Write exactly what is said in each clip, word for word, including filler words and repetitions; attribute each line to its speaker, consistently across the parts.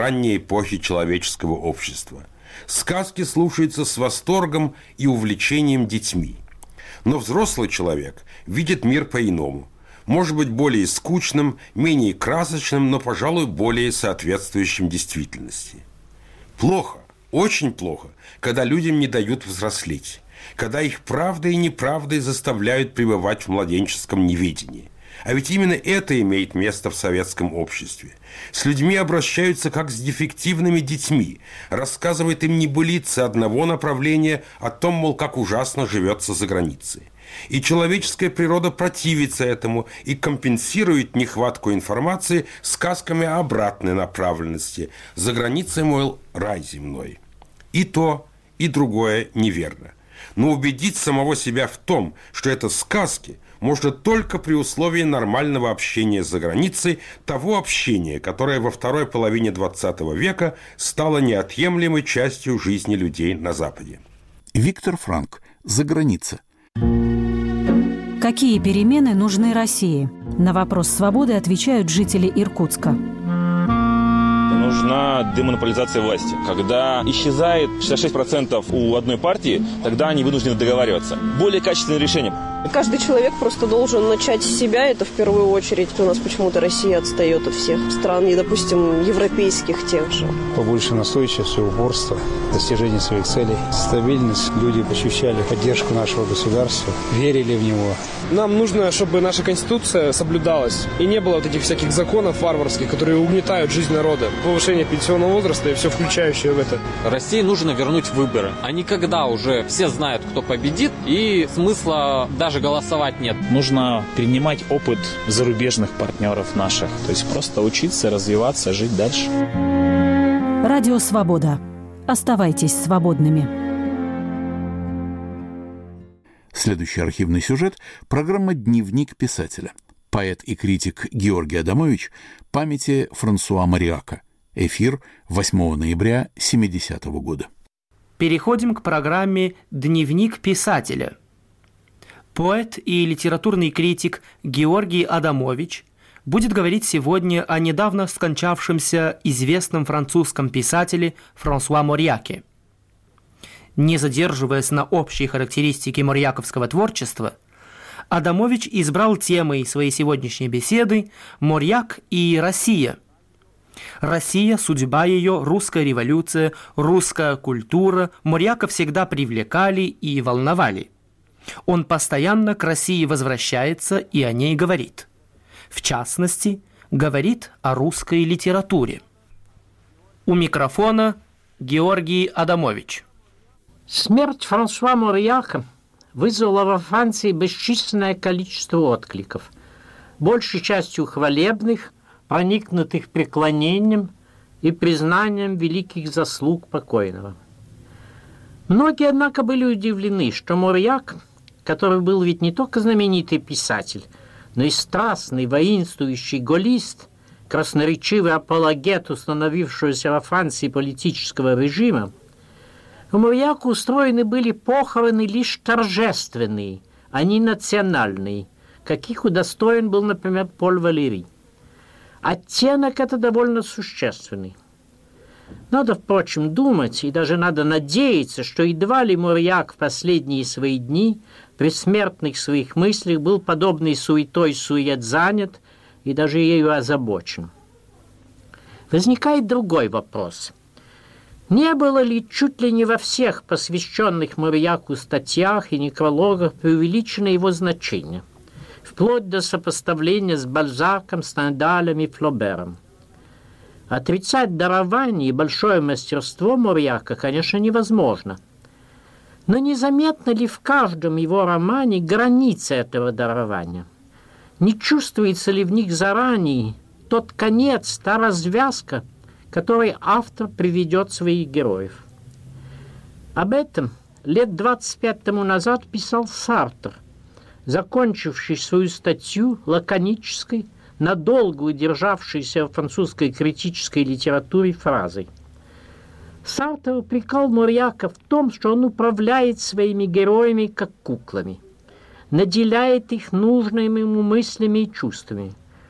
Speaker 1: ранней эпохи человеческого общества. Сказки слушаются с восторгом и увлечением детьми. Но взрослый человек видит мир по-иному. Может быть, более скучным, менее красочным, но, пожалуй, более соответствующим действительности. Плохо, очень плохо, когда людям не дают взрослеть, когда их правдой и неправдой заставляют пребывать в младенческом неведении. А ведь именно это имеет место в советском обществе. С людьми обращаются как с дефективными детьми, рассказывают им небылицы одного направления о том, мол, как ужасно живется за границей. И человеческая природа противится этому и компенсирует нехватку информации сказками обратной направленности. За границей, мол, рай земной. И то, и другое неверно. Но убедить самого себя в том, что это сказки, можно только при условии нормального общения за границей, того общения, которое во второй половине двадцатого века стало неотъемлемой частью жизни людей на Западе.
Speaker 2: Виктор Франк. За граница.
Speaker 3: Какие перемены нужны России? На вопрос «Свободы» отвечают жители Иркутска.
Speaker 4: Нужна демонополизация власти. Когда исчезает шестьдесят шесть процентов у одной партии, тогда они вынуждены договариваться. Более качественное решение.
Speaker 5: Каждый человек просто должен начать с себя, это в первую очередь. У нас почему-то Россия отстает от всех стран, и, допустим, европейских тех же.
Speaker 6: Побольше настойчивости, упорства, достижения своих целей, стабильность. Люди ощущали поддержку нашего государства, верили в него.
Speaker 7: Нам нужно, чтобы наша Конституция соблюдалась, и не было вот этих всяких законов варварских, которые угнетают жизнь народа. Повышение пенсионного возраста и все включающее в это.
Speaker 8: России нужно вернуть выборы. А не когда уже все знают, кто победит, и смысла даже голосовать нет.
Speaker 9: Нужно перенимать опыт зарубежных партнеров наших. То есть просто учиться, развиваться, жить дальше.
Speaker 3: Радио «Свобода». Оставайтесь свободными.
Speaker 2: Следующий архивный сюжет – программа «Дневник писателя». Поэт и критик Георгий Адамович памяти Франсуа Мариака. Эфир восьмого ноября семидесятого года.
Speaker 10: Переходим к программе «Дневник писателя». Поэт и литературный критик Георгий Адамович будет говорить сегодня о недавно скончавшемся известном французском писателе Франсуа Морьяке. Не задерживаясь на общей характеристике морьяковского творчества, Адамович избрал темой своей сегодняшней беседы «Морьяк и Россия». Россия, судьба ее, русская революция, русская культура Морьяка всегда привлекали и волновали. Он постоянно к России возвращается и о ней говорит. В частности, говорит о русской литературе. У микрофона Георгий Адамович.
Speaker 11: Смерть Франсуа Морьяка вызвала во Франции бесчисленное количество откликов, большей частью хвалебных, проникнутых преклонением и признанием великих заслуг покойного. Многие, однако, были удивлены, что Морьяк, который был ведь не только знаменитый писатель, но и страстный, воинствующий голлист, красноречивый апологет установившегося во Франции политического режима, у Морьяка устроены были похороны лишь торжественные, а не национальные, каких удостоен был, например, Поль Валери. Оттенок это довольно существенный. Надо, впрочем, думать, и даже надо надеяться, что едва ли Морьяк в последние свои дни при смертных своих мыслях был подобной суетой сует занят и даже ею озабочен. Возникает другой вопрос. Не было ли чуть ли не во всех посвященных Морьяку статьях и некрологах преувеличено его значение, вплоть до сопоставления с Бальзаком, Стендалем и Флобером? Отрицать дарование и большое мастерство Морьяка, конечно, невозможно. Но незаметно ли в каждом его романе границы этого дарования? Не чувствуется ли в них заранее тот конец, та развязка, которой автор приведет своих героев? Об этом лет двадцать пять тому назад писал Сартр, закончивший свою статью лаконической, надолго удержавшейся в французской критической литературе фразой. Сартр упрекал Морьяка в том, что он управляет своими героями как куклами, наделяет их нужными ему мыслями и чувствами.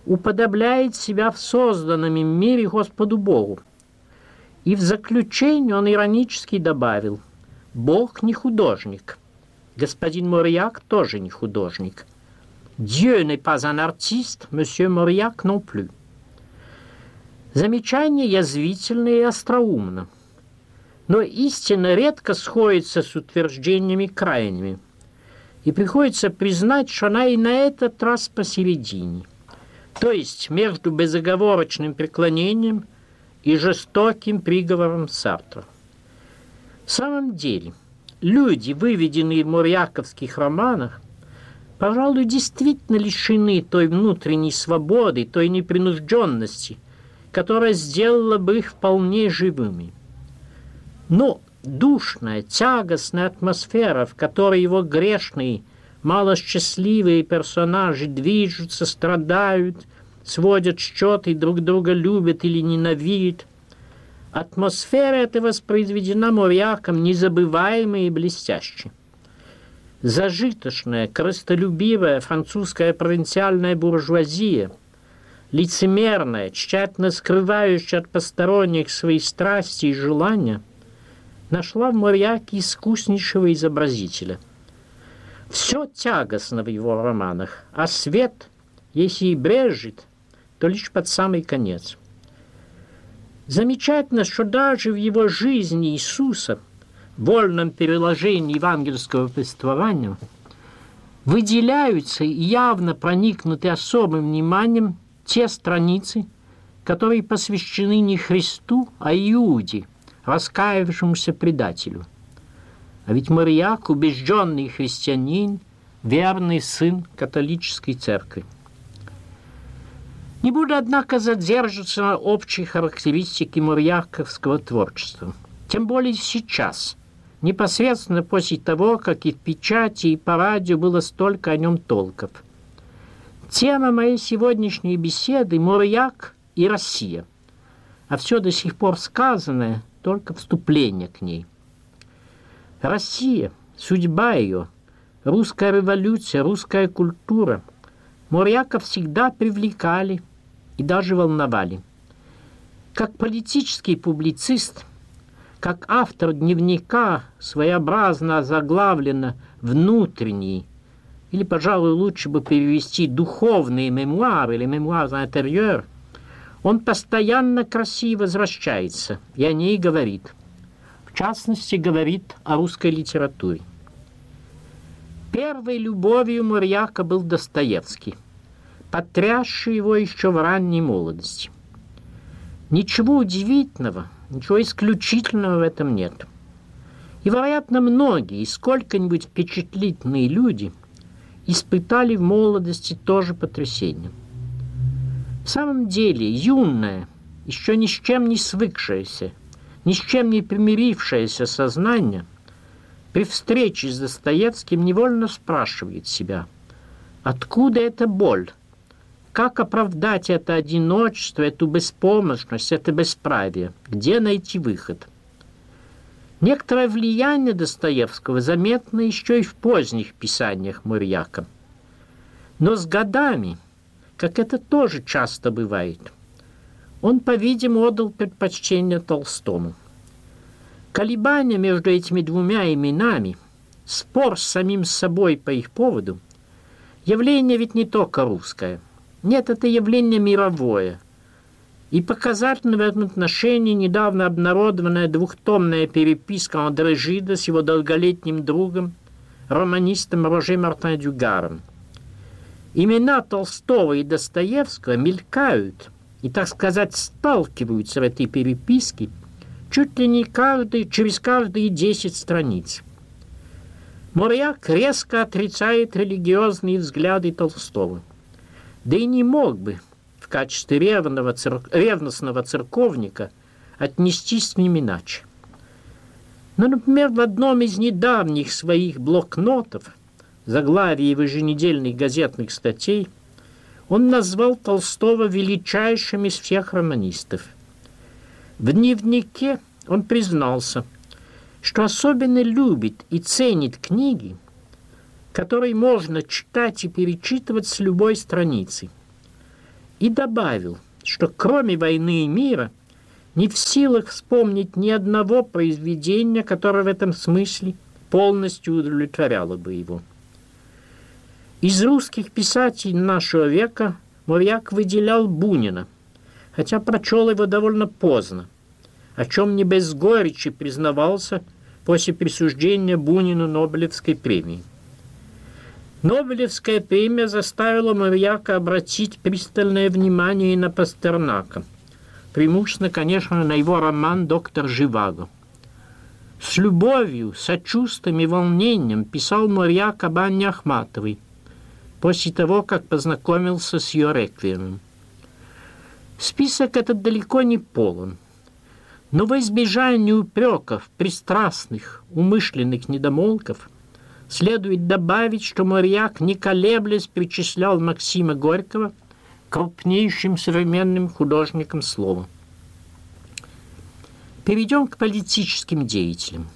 Speaker 11: уподобляет себя в созданном им мире Господу Богу. И в заключение он иронически добавил: «Бог не художник, господин Маурьяк тоже не художник. Dieu n'est pas un artiste, monsieur Mauriac non plus». Замечание язвительное и остроумно, но истина редко сходится с утверждениями крайними, и приходится признать, что она и на этот раз посередине, то есть между безоговорочным преклонением и жестоким приговором Сартра. В самом деле, люди, выведенные в маурьяковских романах, пожалуй, действительно лишены той внутренней свободы, той непринужденности, которая сделала бы их вполне живыми. Но душная, тягостная атмосфера, в которой его грешные, малосчастливые персонажи движутся, страдают, сводят счеты, друг друга любят или ненавидят, атмосфера эта воспроизведена Маурьяком незабываемо и блестяще. Зажиточная, корыстолюбивая французская провинциальная буржуазия, лицемерная, тщательно скрывающая от посторонних свои страсти и желания, нашла в Маурьяке искуснейшего изобразителя. Все тягостно в его романах, а свет, если и брежет, то лишь под самый конец. Замечательно, что даже в его жизни Иисуса, в вольном переложении евангельского повествования, выделяются и явно проникнуты особым вниманием те страницы, которые посвящены не Христу, а Иуде, раскаявшемуся предателю. А ведь Маурьяк – убежденный христианин, верный сын католической церкви. Не буду, однако, задерживаться на общей характеристике маурьяковского творчества. Тем более сейчас, непосредственно после того, как и в печати, и по радио было столько о нем толков. Тема моей сегодняшней беседы – Маурьяк и Россия. А все до сих пор сказанное – только вступление к ней. Россия, судьба ее, русская революция, русская культура Маурьяка всегда привлекали и даже волновали. Как политический публицист, как автор дневника, своеобразно озаглавлено «Внутренний», или, пожалуй, лучше бы перевести «духовные мемуары» или «мемуар интерьер», он постоянно к России возвращается и о ней говорит. В частности, говорит о русской литературе. Первой любовью Маурьяка был Достоевский, потрясший его еще в ранней молодости. Ничего удивительного, ничего исключительного в этом нет. И, вероятно, многие и сколько-нибудь впечатлительные люди испытали в молодости тоже потрясение. В самом деле, юное, еще ни с чем не свыкшееся, ни с чем не примирившееся сознание при встрече с Достоевским невольно спрашивает себя, откуда эта боль, как оправдать это одиночество, эту беспомощность, это бесправие, где найти выход. Некоторое влияние Достоевского заметно еще и в поздних писаниях Маурьяка. Но с годами, как это тоже часто бывает, он, по-видимому, отдал предпочтение Толстому. Колебания между этими двумя именами, спор с самим собой по их поводу, явление ведь не только русское. Нет, это явление мировое. И показательно в этом отношении недавно обнародованная двухтомная переписка Андре Жида с его долголетним другом, романистом Роже Мартин Дюгаром. Имена Толстого и Достоевского мелькают и, так сказать, сталкиваются в этой переписке чуть ли не каждый, через каждые десять страниц. Маурьяк резко отрицает религиозные взгляды Толстого. Да и не мог бы в качестве ревного, цер... ревностного церковника отнестись к ним иначе. Но, например, в одном из недавних своих блокнотов, заглавии в еженедельных газетных статей, он назвал Толстого величайшим из всех романистов. В дневнике он признался, что особенно любит и ценит книги, которые можно читать и перечитывать с любой страницы. и добавил, что кроме «Войны и мира» не в силах вспомнить ни одного произведения, которое в этом смысле полностью удовлетворяло бы его. Из русских писателей нашего века Мурьяк выделял Бунина, хотя прочел его довольно поздно, о чем не без горечи признавался после присуждения Бунину Нобелевской премии. Нобелевская премия заставила Мурьяка обратить пристальное внимание и на Пастернака, преимущественно, конечно, на его роман «Доктор Живаго». С любовью, сочувствием и волнением писал Мурьяк об Анне Ахматовой после того, как познакомился с ее реквиемом. Список этот далеко не полон, но во избежание упреков, пристрастных, умышленных недомолвков следует добавить, что Мурьяк, не колеблясь, причислял Максима Горького к крупнейшим современным художникам слова. Перейдем к политическим деятелям.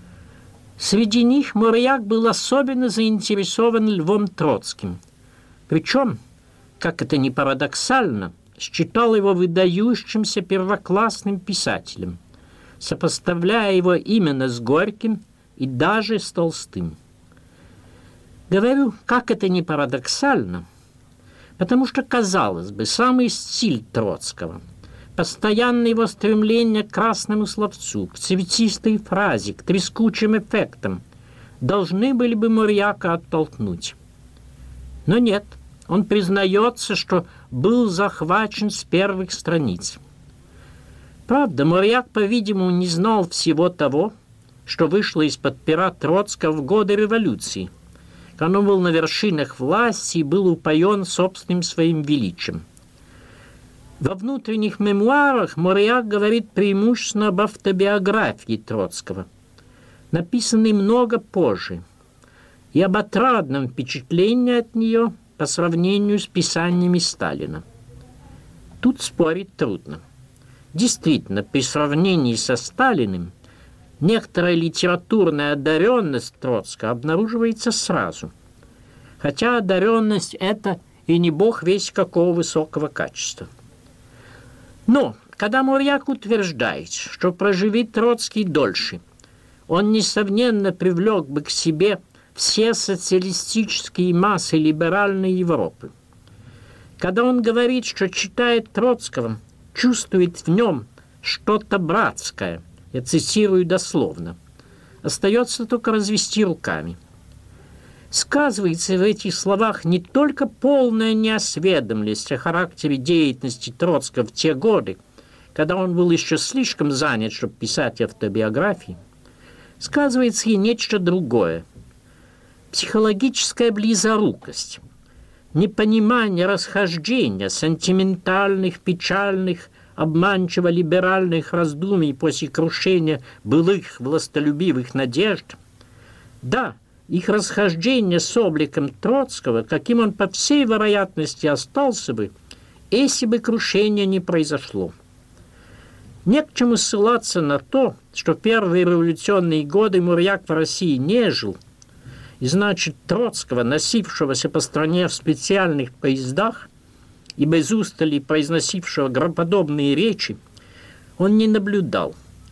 Speaker 11: Среди них Мурьяк был особенно заинтересован Львом Троцким. Причем, как это ни парадоксально, считал его выдающимся первоклассным писателем, сопоставляя его именно с Горьким и даже с Толстым. Говорю, как это ни парадоксально, потому что, казалось бы, самый стиль Троцкого, постоянное его стремление к красному словцу, к цветистой фразе, к трескучим эффектам должны были бы Мурьяка оттолкнуть. Но нет, он признается, что был захвачен с первых страниц. Правда, Мурьяк, по-видимому, не знал всего того, что вышло из-под пера Троцкого в годы революции, когда он был на вершинах власти и был упоен собственным своим величием. Во внутренних мемуарах Мурьяк говорит преимущественно об автобиографии Троцкого, написанной много позже, и об отрадном впечатлении от нее по сравнению с писаниями Сталина. Тут спорить трудно. Действительно, при сравнении со Сталиным некоторая литературная одаренность Троцкого обнаруживается сразу, хотя одаренность эта и не бог весть какого высокого качества. Но, когда Мурьяк утверждает, что проживи Троцкий дольше, он, несомненно, привлек бы к себе все социалистические массы либеральной Европы. Когда он говорит, что читает Троцкого, чувствует в нем что-то братское, я цитирую дословно, остается только развести руками. Сказывается в этих словах не только полная неосведомленность о характере деятельности Троцкого в те годы, когда он был еще слишком занят, чтобы писать автобиографии, сказывается и нечто другое. Психологическая близорукость, непонимание расхождения сентиментальных, печальных, обманчиво-либеральных раздумий после крушения былых властолюбивых надежд. Да, их расхождение с обликом Троцкого, каким он по всей вероятности остался бы, если бы крушение не произошло. Не к чему ссылаться на то, что в первые революционные годы Мурьяк в России не жил, и значит Троцкого, носившегося по стране в специальных поездах и без устали произносившего громоподобные речи, он не наблюдал.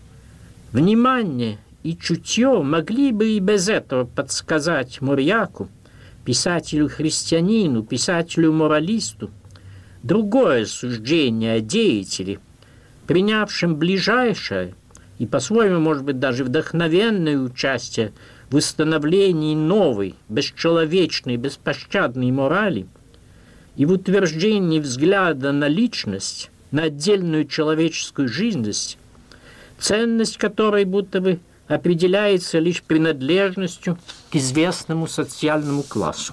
Speaker 11: Внимание и чутье могли бы и без этого подсказать Мурьяку, писателю-христианину, писателю-моралисту, другое суждение о деятеле, принявшем ближайшее и, по-своему, может быть, даже вдохновенное участие в установлении новой, бесчеловечной, беспощадной морали и в утверждении взгляда на личность, на отдельную человеческую жизненность, ценность которой будто бы определяется лишь принадлежностью к известному социальному классу.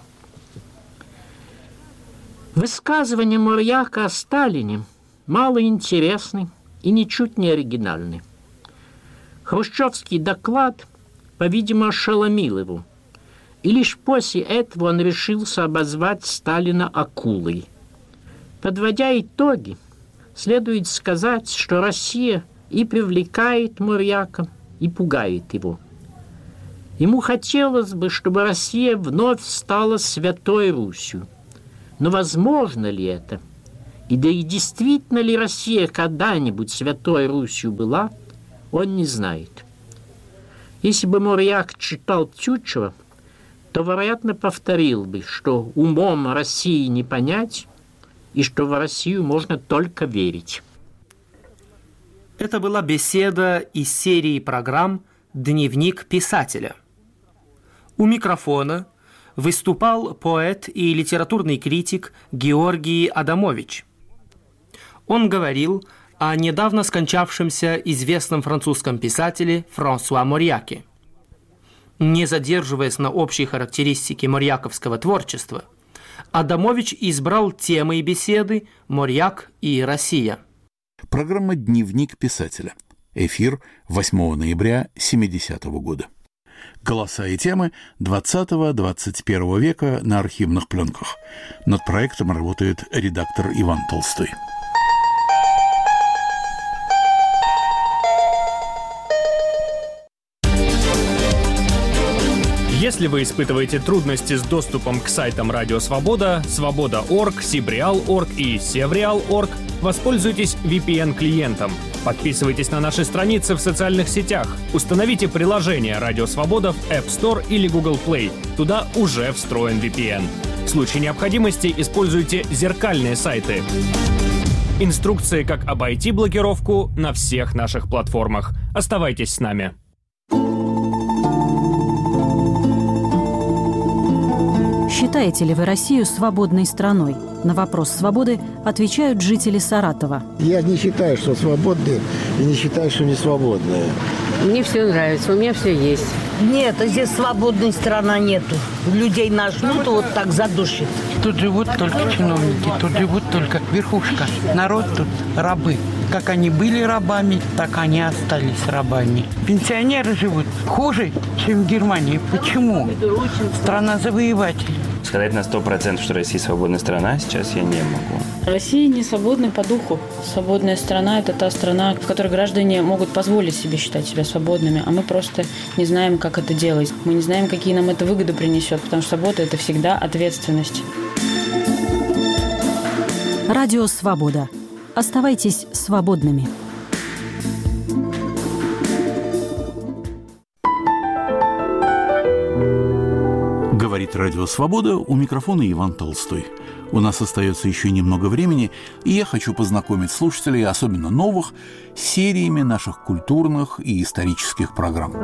Speaker 11: Высказывания Мурьяка о Сталине малоинтересны и ничуть не оригинальны. Хрущевский доклад, по-видимому, ошеломил его, и лишь после этого он решился обозвать Сталина акулой. Подводя итоги, следует сказать, что Россия и привлекает Мурьяка, и пугает его. Ему хотелось бы, чтобы Россия вновь стала Святой Русью. Но возможно ли это? И да и действительно ли Россия когда-нибудь Святой Русью была, он не знает. Если бы Моряк читал Тютчева, то, вероятно, повторил бы, что умом России не понять, и что в Россию можно только верить.
Speaker 10: Это была беседа из серии программ «Дневник писателя». У микрофона выступал поэт и литературный критик Георгий Адамович. Он говорил о недавно скончавшемся известном французском писателе Франсуа Морьяке. Не задерживаясь на общей характеристике морьяковского творчества, Адамович избрал темой беседы «Морьяк и Россия».
Speaker 2: Программа «Дневник писателя». Эфир восьмого ноября семидесятого года. Голоса и темы двадцатого-двадцать первого века на архивных пленках. Над проектом работает редактор Иван Толстой.
Speaker 12: Если вы испытываете трудности с доступом к сайтам Радио Свобода, Свобода точка орг, Сибреал точка орг и Севреал точка орг, воспользуйтесь ви пи эн-клиентом. Подписывайтесь на наши страницы в социальных сетях. Установите приложение Радио Свобода в App Store или Google Play. Туда уже встроен ви пи эн. В случае необходимости используйте зеркальные сайты. Инструкции, как обойти блокировку, на всех наших платформах. Оставайтесь с нами.
Speaker 3: Считаете ли вы Россию свободной страной? На вопрос свободы отвечают жители Саратова.
Speaker 13: Я не считаю, что свободные, и не считаю, что не свободные.
Speaker 14: Мне все нравится, у меня все есть.
Speaker 15: Нет, здесь свободной страны нету. Людей нажмут, вот так задушит.
Speaker 16: Тут живут только чиновники, тут живут только верхушка. Народ тут рабы. Как они были рабами, так они остались рабами. Пенсионеры живут хуже, чем в Германии. Почему? Страна завоевателей.
Speaker 17: Сказать на сто процентов, что Россия свободная страна, сейчас я не могу.
Speaker 18: Россия не свободна по духу. Свободная страна – это та страна, в которой граждане могут позволить себе считать себя свободными, а мы просто не знаем, как это делать. Мы не знаем, какие нам это выгоды принесет, потому что свобода – это всегда ответственность.
Speaker 3: Радио «Свобода». Оставайтесь свободными.
Speaker 2: Говорит Радио Свобода, у микрофона Иван Толстой. У нас остается еще немного времени, и я хочу познакомить слушателей, особенно новых, с сериями наших культурных и исторических программ.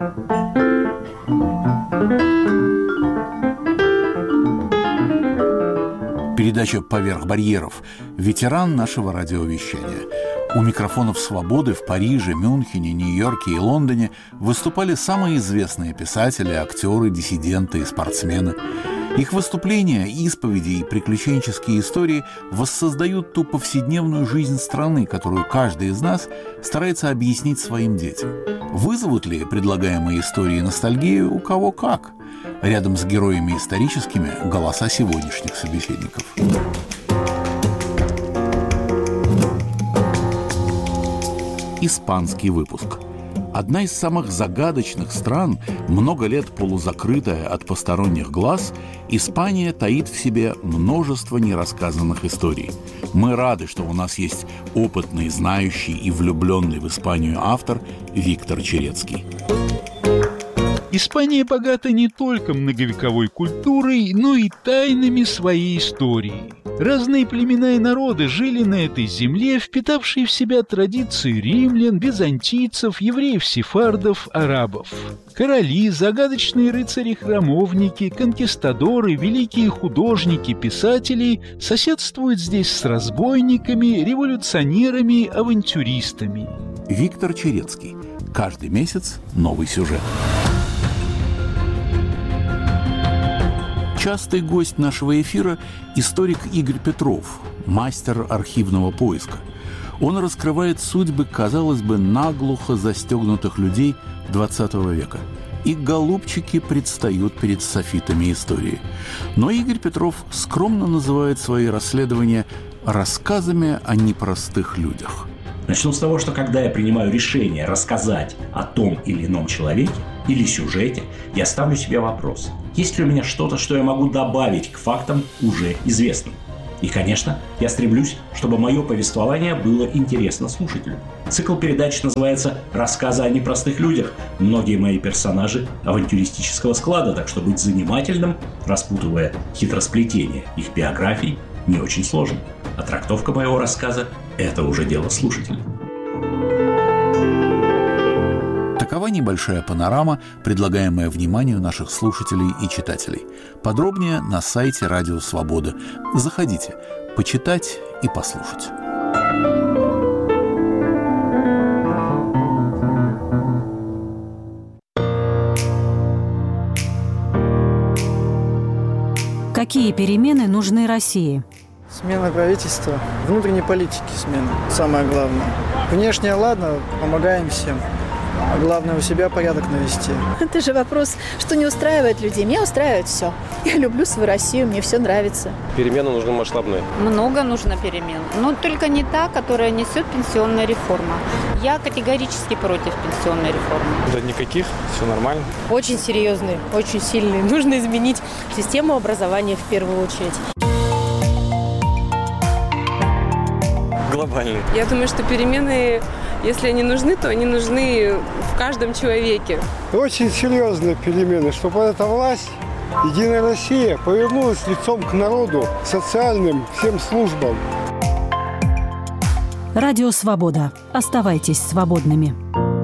Speaker 2: Передача «Поверх барьеров» – ветеран нашего радиовещания. У микрофонов «Свободы» в Париже, Мюнхене, Нью-Йорке и Лондоне выступали самые известные писатели, актеры, диссиденты и спортсмены. Их выступления, исповеди и приключенческие истории воссоздают ту повседневную жизнь страны, которую каждый из нас старается объяснить своим детям. Вызовут ли предлагаемые истории ностальгию у кого как? Рядом с героями историческими – голоса сегодняшних собеседников. Испанский выпуск. Одна из самых загадочных стран, много лет полузакрытая от посторонних глаз, Испания таит в себе множество нерассказанных историй. Мы рады, что у нас есть опытный, знающий и влюбленный в Испанию автор Виктор Черецкий.
Speaker 19: Испания богата не только многовековой культурой, но и тайнами своей истории. Разные племена и народы жили на этой земле, впитавшие в себя традиции римлян, византийцев, евреев-сефардов, арабов. Короли, загадочные рыцари-храмовники, конкистадоры, великие художники, писатели соседствуют здесь с разбойниками, революционерами, авантюристами.
Speaker 2: Виктор Черецкий. Каждый месяц новый сюжет. Частый гость нашего эфира – историк Игорь Петров, мастер архивного поиска. Он раскрывает судьбы, казалось бы, наглухо застегнутых людей двадцатого века. И голубчики предстают перед софитами истории. Но Игорь Петров скромно называет свои расследования рассказами о непростых людях.
Speaker 20: Начну с того, что когда я принимаю решение рассказать о том или ином человеке или сюжете, я ставлю себе вопрос: есть ли у меня что-то, что я могу добавить к фактам уже известным? И, конечно, я стремлюсь, чтобы мое повествование было интересно слушателю. Цикл передач называется «Рассказы о непростых людях». Многие мои персонажи авантюристического склада, так что быть занимательным, распутывая хитросплетение их биографий, не очень сложно. А трактовка моего рассказа – это уже дело слушателя.
Speaker 2: Такова небольшая панорама, предлагаемая вниманию наших слушателей и читателей. Подробнее на сайте Радио Свобода. Заходите, почитать и послушать.
Speaker 3: Какие перемены нужны России?
Speaker 13: Смена правительства, внутренней политики смена, самое главное. Внешне, ладно, помогаем всем. А главное, у себя порядок навести.
Speaker 21: Это же вопрос, что не устраивает людей. Меня устраивает все. Я люблю свою Россию, мне все нравится.
Speaker 22: Перемены нужны масштабные.
Speaker 23: Много нужно перемен. Но только не та, которая несет пенсионная реформа. Я категорически против пенсионной реформы.
Speaker 22: Да никаких, все нормально.
Speaker 24: Очень серьезные, очень сильные. Нужно изменить систему образования в первую очередь.
Speaker 22: Глобальные.
Speaker 25: Я думаю, что перемены, если они нужны, то они нужны в каждом человеке.
Speaker 26: Очень серьезные перемены, чтобы эта власть, Единая Россия, повернулась лицом к народу, социальным всем службам.
Speaker 3: Радио Свобода. Оставайтесь свободными.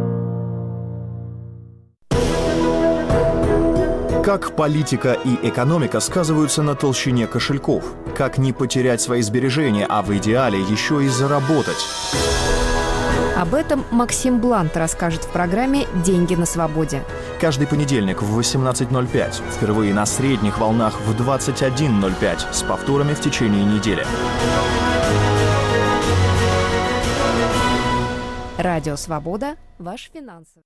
Speaker 27: Как политика и экономика сказываются на толщине кошельков? Как не потерять свои сбережения, а в идеале еще и заработать?
Speaker 28: Об этом Максим Блант расскажет в программе «Деньги на свободе».
Speaker 27: Каждый понедельник в восемнадцать ноль пять. Впервые на средних волнах в двадцать один ноль пять. С повторами в течение недели.
Speaker 28: Радио «Свобода». Ваш финансовый.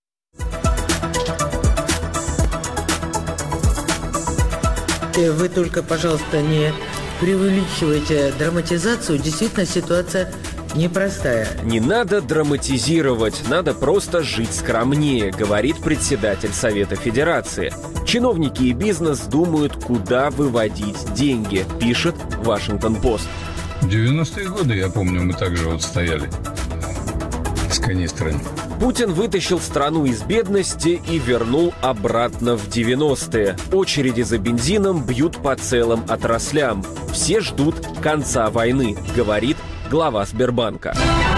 Speaker 29: Вы только, пожалуйста, не преувеличивайте драматизацию. Действительно, ситуация непростая.
Speaker 30: Не надо драматизировать, надо просто жить скромнее, говорит председатель Совета Федерации. Чиновники и бизнес думают, куда выводить деньги, пишет Вашингтон-Пост.
Speaker 31: В девяностые годы, я помню, мы также вот стояли с канистрами.
Speaker 30: Путин вытащил страну из бедности и вернул обратно в девяностые. Очереди за бензином бьют по целым отраслям. Все ждут конца войны, говорит глава Сбербанка.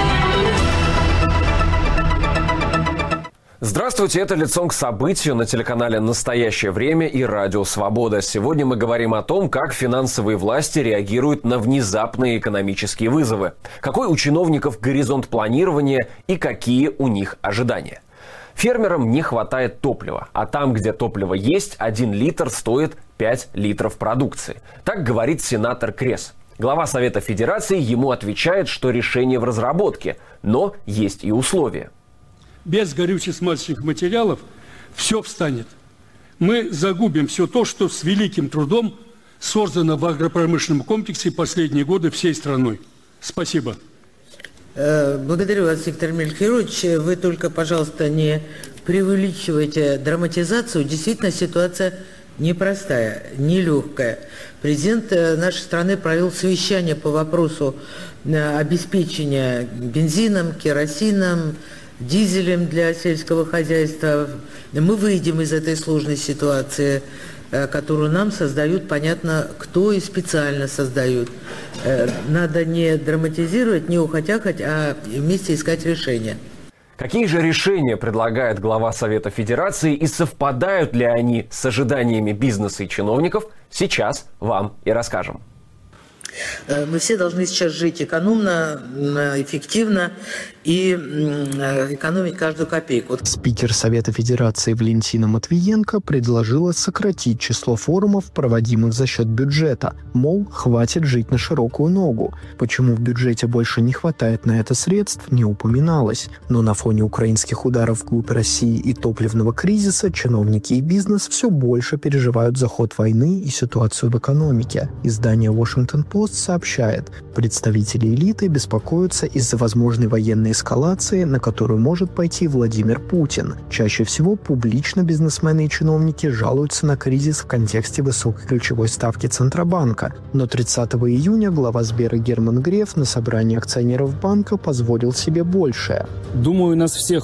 Speaker 30: Здравствуйте, это «Лицом к событию» на телеканале «Настоящее время» и «Радио Свобода». Сегодня мы говорим о том, как финансовые власти реагируют на внезапные экономические вызовы, какой у чиновников горизонт планирования и какие у них ожидания. Фермерам не хватает топлива, а там, где топливо есть, один литр стоит пять литров продукции. Так говорит сенатор Крес. Глава Совета Федерации ему отвечает, что решение в разработке, но есть и условия.
Speaker 32: Без горюче-смазочных материалов все встанет. Мы загубим все то, что с великим трудом создано в агропромышленном комплексе последние годы всей страной. Спасибо.
Speaker 29: Благодарю вас, Виктор Мельхирович. Вы только, пожалуйста, не преувеличивайте драматизацию. Действительно, ситуация непростая, нелегкая. Президент нашей страны провел совещание по вопросу обеспечения бензином, керосином, дизелем для сельского хозяйства. Мы выйдем из этой сложной ситуации, которую нам создают, понятно, кто и специально создают. Надо не драматизировать, не ухотякать, а вместе искать решения.
Speaker 30: Какие же решения предлагает глава Совета Федерации и совпадают ли они с ожиданиями бизнеса и чиновников, сейчас вам и расскажем.
Speaker 29: Мы все должны сейчас жить экономно, эффективно и экономить каждую копейку.
Speaker 33: Спикер Совета Федерации Валентина Матвиенко предложила сократить число форумов, проводимых за счет бюджета. Мол, хватит жить на широкую ногу. Почему в бюджете больше не хватает на это средств, не упоминалось. Но на фоне украинских ударов вглубь России и топливного кризиса чиновники и бизнес все больше переживают за ход войны и ситуацию в экономике. Издание Washington Post сообщает, представители элиты беспокоятся из-за возможной военной эскалации, на которую может пойти Владимир Путин. Чаще всего публично бизнесмены и чиновники жалуются на кризис в контексте высокой ключевой ставки Центробанка. Но тридцатого июня глава Сбера Герман Греф на собрании акционеров банка позволил себе большее.
Speaker 1: Думаю, нас всех